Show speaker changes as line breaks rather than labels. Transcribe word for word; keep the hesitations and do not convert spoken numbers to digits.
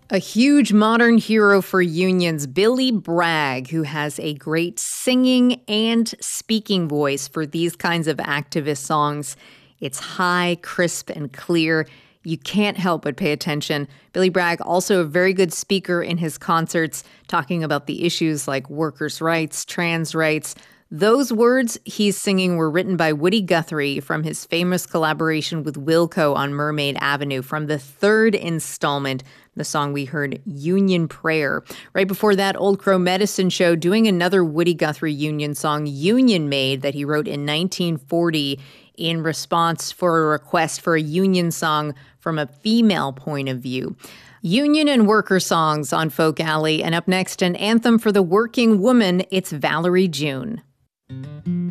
A huge modern hero for unions, Billy Bragg, who has a great singing and speaking voice for these kinds of activist songs. It's high, crisp, and clear. You can't help but pay attention. Billy Bragg, also a very good speaker in his concerts, talking about the issues like workers' rights, trans rights. Those words he's singing were written by Woody Guthrie from his famous collaboration with Wilco on Mermaid Avenue from the third installment, the song we heard, Union Prayer. Right before that, Old Crow Medicine Show doing another Woody Guthrie Union song, Union Maid, that he wrote in nineteen forty in response for a request for a union song from a female point of view. Union and worker songs on Folk Alley. And up next, an anthem for the working woman. It's Valerie June.